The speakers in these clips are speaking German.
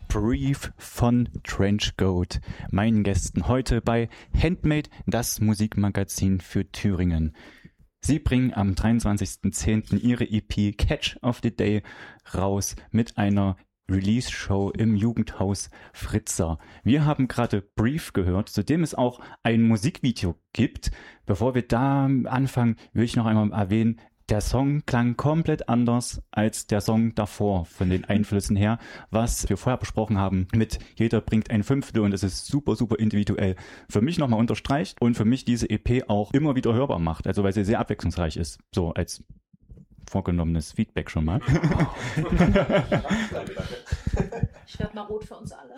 Brief von Trenchcoat, meinen Gästen heute bei Handmade, das Musikmagazin für Thüringen. Sie bringen am 23.10. ihre EP Catch of the Day raus mit einer Release-Show im Jugendhaus Fritzer. Wir haben gerade Brief gehört, zu dem es auch ein Musikvideo gibt. Bevor wir da anfangen, will ich noch einmal erwähnen, der Song klang komplett anders als der Song davor von den Einflüssen her, was wir vorher besprochen haben mit jeder bringt ein Fünftel und es ist super, super individuell. Für mich nochmal unterstreicht und für mich diese EP auch immer wieder hörbar macht, also weil sie sehr abwechslungsreich ist, so als vorgenommenes Feedback schon mal. Ich werde mal rot für uns alle.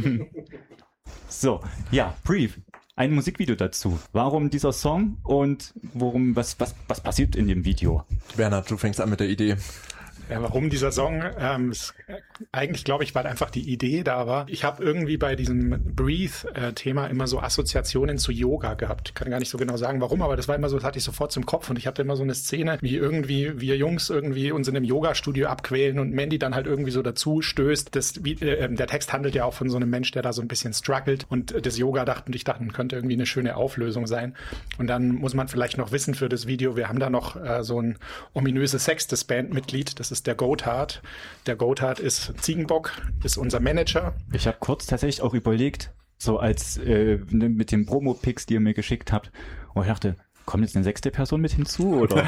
So, ja, Brief. Ein Musikvideo dazu. Warum dieser Song und was passiert in dem Video? Bernhard, du fängst an mit der Idee. Ja, warum dieser Song? Eigentlich glaube ich, weil einfach die Idee da war. Ich habe irgendwie bei diesem Breathe-Thema immer so Assoziationen zu Yoga gehabt. Ich kann gar nicht so genau sagen, warum, aber das war immer so, das hatte ich sofort im Kopf und ich hatte immer so eine Szene, wie irgendwie wir Jungs irgendwie uns in einem Yoga-Studio abquälen und Mandy dann halt irgendwie so dazu stößt. Der Text handelt ja auch von so einem Mensch, der da so ein bisschen struggelt und das Yoga ich dachte, könnte irgendwie eine schöne Auflösung sein. Und dann muss man vielleicht noch wissen für das Video, wir haben da noch so ein ominöses sechstes Bandmitglied, das ist der Goathard. Der Goathard ist Ziegenbock, ist unser Manager. Ich habe kurz tatsächlich auch überlegt, so als mit den Promo-Pics, die ihr mir geschickt habt, und ich dachte, kommt jetzt eine sechste Person mit hinzu, oder?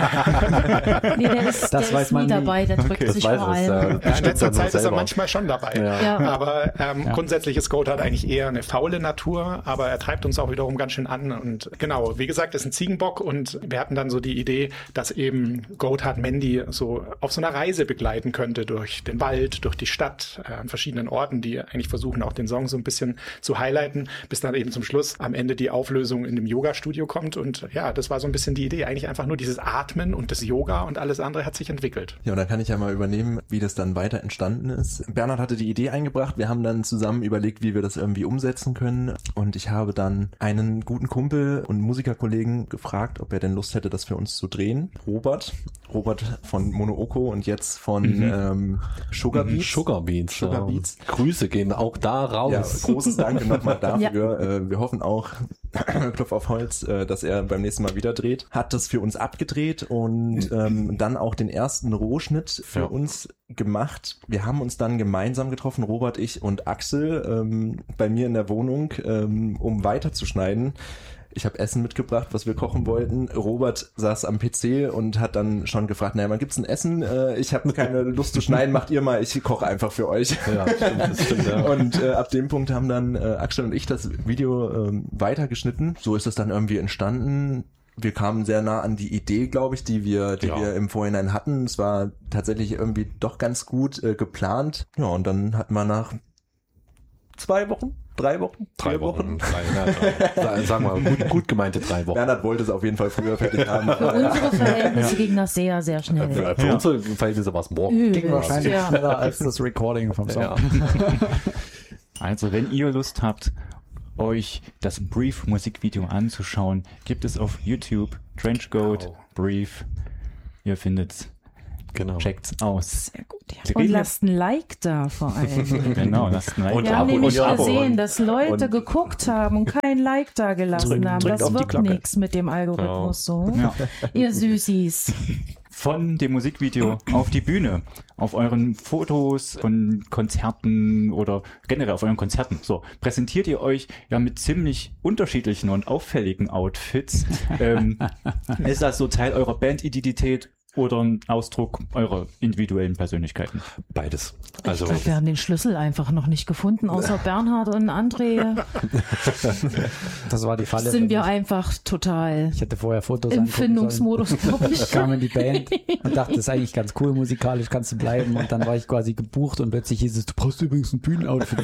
Nee, der ist nie dabei, der drückt sich vor allem. In letzter Zeit ist er manchmal schon dabei. Ja. Aber grundsätzlich ist Goathard eigentlich eher eine faule Natur, aber er treibt uns auch wiederum ganz schön an. Und genau, wie gesagt, ist ein Ziegenbock und wir hatten dann so die Idee, dass eben Goathard Mandy so auf so einer Reise begleiten könnte durch den Wald, durch die Stadt, an verschiedenen Orten, die eigentlich versuchen, auch den Song so ein bisschen zu highlighten, bis dann eben zum Schluss am Ende die Auflösung in dem Yoga-Studio kommt. Und ja, das war so ein bisschen die Idee. Eigentlich einfach nur dieses Atmen und das Yoga und alles andere hat sich entwickelt. Ja, und dann kann ich ja mal übernehmen, wie das dann weiter entstanden ist. Bernhard hatte die Idee eingebracht. Wir haben dann zusammen überlegt, wie wir das irgendwie umsetzen können. Und ich habe dann einen guten Kumpel und Musikerkollegen gefragt, ob er denn Lust hätte, das für uns zu drehen. Robert von Monooko und jetzt von Sugar Beats. Sugar Beats. Grüße gehen auch da raus. Ja, großes Danke nochmal dafür. Ja. Wir hoffen auch, Klopf auf Holz, dass er beim nächsten Mal wieder dreht. Hat das für uns abgedreht und dann auch den ersten Rohschnitt für uns gemacht. Wir haben uns dann gemeinsam getroffen, Robert, ich und Axel, bei mir in der Wohnung, um weiterzuschneiden. Ich habe Essen mitgebracht, was wir kochen wollten. Robert saß am PC und hat dann schon gefragt, naja, wann gibt's ein Essen? Ich habe keine Lust zu schneiden, macht ihr mal, ich koche einfach für euch. Ja, das stimmt, ja. Und ab dem Punkt haben dann Axel und ich das Video weitergeschnitten. So ist es dann irgendwie entstanden. Wir kamen sehr nah an die Idee, glaube ich, die wir im Vorhinein hatten. Es war tatsächlich irgendwie doch ganz gut geplant. Ja, und dann hatten wir nach 2 Wochen, 3 Wochen, 4 Wochen. Sagen wir gut gemeinte 3 Wochen. Bernhard wollte es auf jeden Fall früher fertig haben. Für unsere Verhältnisse ging das sehr, sehr schnell. Für unsere Verhältnisse war es morgen. Ging wahrscheinlich schneller als das Recording vom Song. Ja. Also, wenn ihr Lust habt, euch das Brief Musikvideo anzuschauen, gibt es auf YouTube Trenchcoat Brief. Ihr findet's. Genau. Checkt's aus. Sehr gut, ja. Und lasst ein Like da vor allem. Genau, lasst ein Like da. Wir haben nämlich gesehen, dass Leute geguckt haben und kein Like da gelassen haben. Das wird nichts mit dem Algorithmus so. Ja. Ihr Süßis. Von dem Musikvideo auf die Bühne, auf euren Fotos von Konzerten oder generell auf euren Konzerten. So, präsentiert ihr euch ja mit ziemlich unterschiedlichen und auffälligen Outfits. Ist das so Teil eurer Bandidentität oder ein Ausdruck eurer individuellen Persönlichkeiten? Beides. Also, ich glaube, wir haben den Schlüssel einfach noch nicht gefunden, außer Bernhard und André. Das war die Falle. Sind wir einfach total ich hatte vorher Fotos im Findungsmodus, glaube ich. Ich kam in die Band und dachte, das ist eigentlich ganz cool, musikalisch kannst du bleiben. Und dann war ich quasi gebucht und plötzlich hieß es, du brauchst übrigens ein Bühnenoutfit.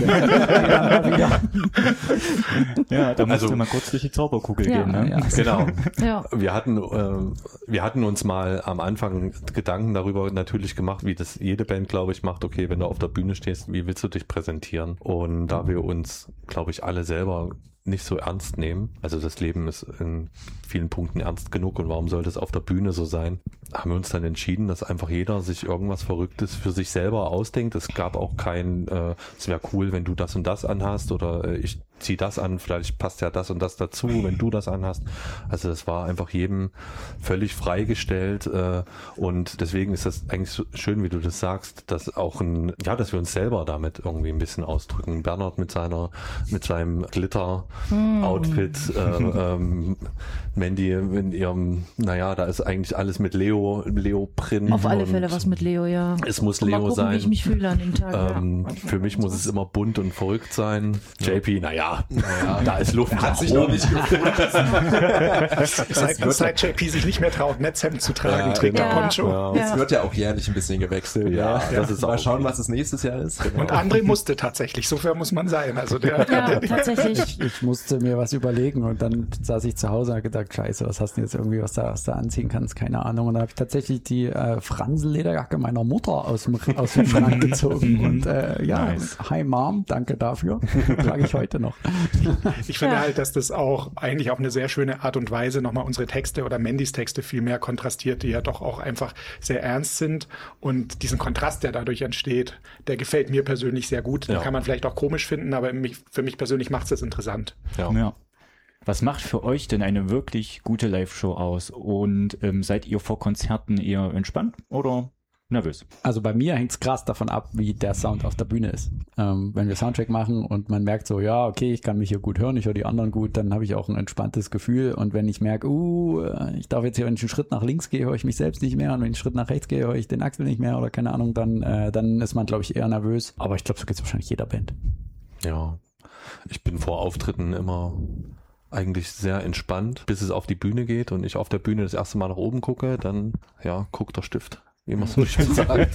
Ja, da musst du mal kurz durch die Zauberkugel gehen. Ne? Ja. Genau. Ja. Wir hatten uns mal am Anfang Gedanken darüber natürlich gemacht, wie das jede Band, glaube ich, macht. Okay, wenn du auf der Bühne stehst, wie willst du dich präsentieren? Und da wir uns, glaube ich, alle selber nicht so ernst nehmen. Also das Leben ist in vielen Punkten ernst genug und warum sollte es auf der Bühne so sein? Haben wir uns dann entschieden, dass einfach jeder sich irgendwas Verrücktes für sich selber ausdenkt. Es gab auch kein, es wäre cool, wenn du das und das anhast oder ich zieh das an, vielleicht passt ja das und das dazu, wenn du das anhast. Also das war einfach jedem völlig freigestellt und deswegen ist das eigentlich so schön, wie du das sagst, dass auch dass wir uns selber damit irgendwie ein bisschen ausdrücken. Bernhard mit seinem Glitter-Outfit, Mandy in ihrem, da ist eigentlich alles mit Leo-Print. Auf alle Fälle was mit Leo, ja. Es muss Mal Leo gucken, sein. Wie ich mich fühle an dem Tag. Für mich muss es immer bunt und verrückt sein. JP, da ist Luft. Hat sich noch nicht Seit JP sich nicht mehr traut, Netzhemd zu tragen, trägt er Poncho. Es wird ja auch jährlich ein bisschen gewechselt. Ja. Das ist mal schauen, was es nächstes Jahr ist. Genau. Und André musste tatsächlich, so fair muss man sein. Also tatsächlich. Ich musste mir was überlegen und dann saß ich zu Hause und habe gedacht, scheiße, was hast du jetzt irgendwie, was da anziehen kannst, keine Ahnung. Und dann habe ich tatsächlich die Fransenlederjacke meiner Mutter aus dem Schrank gezogen. Und nice. Hi Mom, danke dafür. Trage ich heute noch. Ich finde halt, dass das auch eigentlich auf eine sehr schöne Art und Weise nochmal unsere Texte oder Mandys Texte viel mehr kontrastiert, die ja doch auch einfach sehr ernst sind. Und diesen Kontrast, der dadurch entsteht, der gefällt mir persönlich sehr gut. Den kann man vielleicht auch komisch finden, aber für mich persönlich macht es interessant. Ja. Was macht für euch denn eine wirklich gute Live-Show aus? Und seid ihr vor Konzerten eher entspannt oder nervös? Also bei mir hängt es krass davon ab, wie der Sound auf der Bühne ist. Wenn wir Soundcheck machen und man merkt so, ja, okay, ich kann mich hier gut hören, ich höre die anderen gut, dann habe ich auch ein entspanntes Gefühl. Und wenn ich merke, ich darf jetzt hier, wenn ich einen Schritt nach links gehe, höre ich mich selbst nicht mehr. Und wenn ich einen Schritt nach rechts gehe, höre ich den Axel nicht mehr oder keine Ahnung, dann ist man, glaube ich, eher nervös. Aber ich glaube, so geht es wahrscheinlich jeder Band. Ja, ich bin vor Auftritten immer eigentlich sehr entspannt, bis es auf die Bühne geht und ich auf der Bühne das erste Mal nach oben gucke, dann guckt der Stift. Wie man so schön sagt.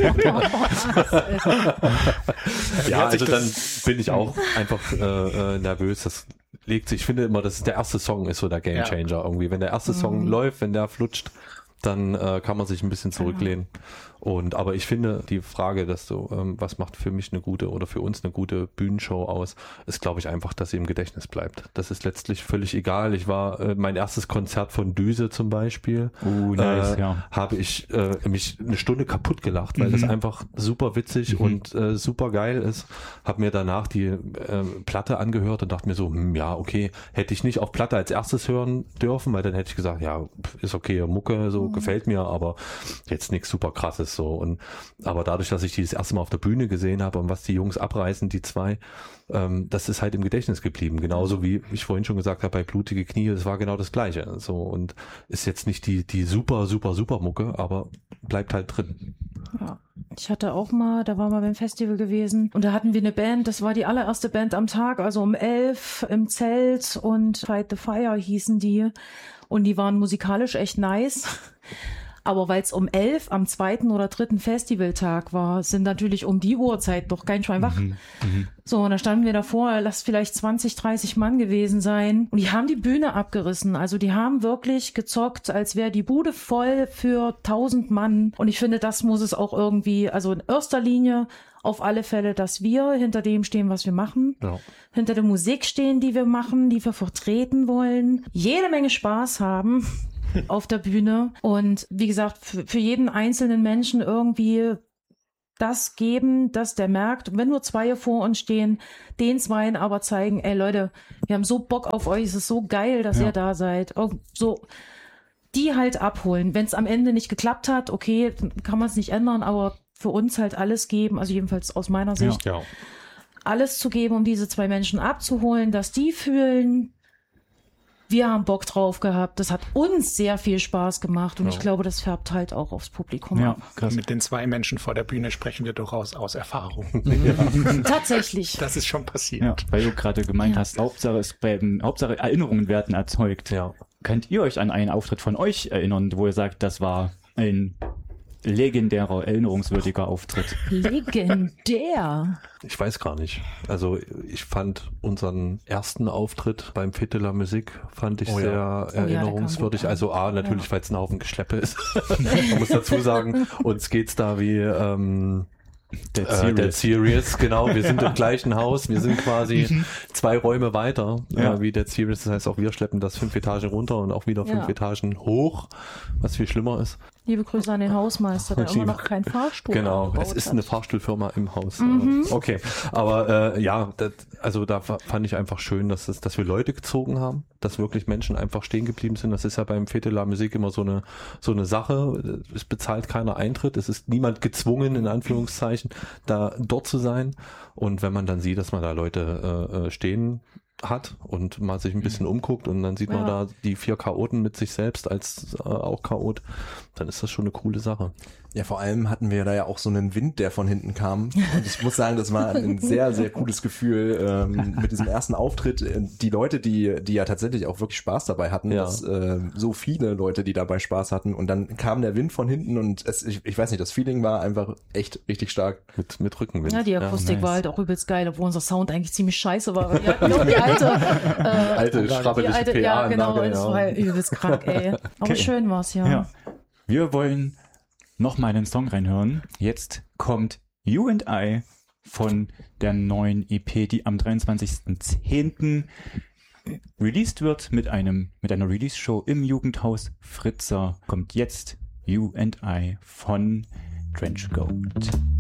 Ja, also dann bin ich auch einfach nervös. Das legt sich, ich finde immer, dass der erste Song ist so der Gamechanger irgendwie. Wenn der erste Song läuft, wenn der flutscht, dann kann man sich ein bisschen zurücklehnen. Aber ich finde, die Frage, dass was macht für mich eine gute oder für uns eine gute Bühnenshow aus, ist, glaube ich, einfach, dass sie im Gedächtnis bleibt. Das ist letztlich völlig egal. Ich war, mein erstes Konzert von Düse zum Beispiel, nice, habe ich mich eine Stunde kaputt gelacht, weil das einfach super witzig und super geil ist. Habe mir danach die Platte angehört und dachte mir so, okay, hätte ich nicht auf Platte als erstes hören dürfen, weil dann hätte ich gesagt, ja, ist okay, Mucke, so gefällt mir, aber jetzt nichts super krasses. Aber dadurch, dass ich die das erste Mal auf der Bühne gesehen habe und was die Jungs abreißen, die zwei, das ist halt im Gedächtnis geblieben. Genauso wie ich vorhin schon gesagt habe, bei Blutige Knie, das war genau das Gleiche. Und ist jetzt nicht die super, super, super Mucke, aber bleibt halt drin. Ja. Ich hatte auch mal, da waren wir beim Festival gewesen und da hatten wir eine Band, das war die allererste Band am Tag, also um 11 im Zelt und Fight the Fire hießen die und die waren musikalisch echt nice. Aber weil es um 11 am 2. oder 3. Festivaltag war, sind natürlich um die Uhrzeit doch kein Schwein wach. So, und da standen wir davor, lass vielleicht 20, 30 Mann gewesen sein. Und die haben die Bühne abgerissen. Also die haben wirklich gezockt, als wäre die Bude voll für 1000 Mann. Und ich finde, das muss es auch irgendwie, also in erster Linie auf alle Fälle, dass wir hinter dem stehen, was wir machen. Ja. Hinter der Musik stehen, die wir machen, die wir vertreten wollen. Jede Menge Spaß haben auf der Bühne und wie gesagt, für jeden einzelnen Menschen irgendwie das geben, dass der merkt, wenn nur zwei vor uns stehen, den zweien aber zeigen, ey Leute, wir haben so Bock auf euch, es ist so geil, dass ihr da seid. So, die halt abholen. Wenn es am Ende nicht geklappt hat, okay, kann man es nicht ändern, aber für uns halt alles geben, also jedenfalls aus meiner Sicht, alles zu geben, um diese zwei Menschen abzuholen, dass die fühlen, wir haben Bock drauf gehabt. Das hat uns sehr viel Spaß gemacht und ich glaube, das färbt halt auch aufs Publikum ab. Mit den zwei Menschen vor der Bühne sprechen wir durchaus aus Erfahrung. Tatsächlich. Das ist schon passiert. Ja, weil du gerade gemeint hast, Hauptsache Erinnerungen werden erzeugt. Ja. Könnt ihr euch an einen Auftritt von euch erinnern, wo ihr sagt, das war ein legendärer, erinnerungswürdiger Auftritt? Legendär? Ich weiß gar nicht. Also ich fand unseren ersten Auftritt beim Fitteler Musik sehr erinnerungswürdig. Also natürlich, weil es ein Haufen Geschleppe ist. Man muss dazu sagen, uns geht's da wie Dead Serious, genau. Wir sind im gleichen Haus. Wir sind quasi 2 Räume weiter wie Dead Serious. Das heißt, auch wir schleppen das 5 Etagen runter und auch wieder 5 Etagen hoch, was viel schlimmer ist. Liebe Grüße an den Hausmeister, der immer noch keinen Fahrstuhl Genau, es ist eine Fahrstuhlfirma im Haus. Okay, aber da fand ich einfach schön, dass wir Leute gezogen haben, dass wirklich Menschen einfach stehen geblieben sind. Das ist ja beim Fete de la Musique immer so eine Sache. Es bezahlt keiner Eintritt, es ist niemand gezwungen, in Anführungszeichen, dort zu sein. Und wenn man dann sieht, dass man da Leute stehen hat und mal sich ein bisschen umguckt und dann sieht man da die 4 Chaoten mit sich selbst als auch Chaot, dann ist das schon eine coole Sache. Ja, vor allem hatten wir da ja auch so einen Wind, der von hinten kam. Und ich muss sagen, das war ein sehr, sehr cooles Gefühl mit diesem ersten Auftritt. Die Leute, die ja tatsächlich auch wirklich Spaß dabei hatten, dass so viele Leute, die dabei Spaß hatten. Und dann kam der Wind von hinten und ich weiß nicht, das Feeling war einfach echt richtig stark. Mit Rückenwind. Ja, die Akustik war halt auch übelst geil, obwohl unser Sound eigentlich ziemlich scheiße war. Ja, die alte schrappelige PA-Anlage. Ja, genau, das war halt übelst krank, ey. Aber schön war's, ja. Wir wollen noch mal einen Song reinhören. Jetzt kommt You and I von der neuen EP, die am 23.10. released wird mit einer Release-Show im Jugendhaus Fritzer. Kommt jetzt You and I von Trenchcoat.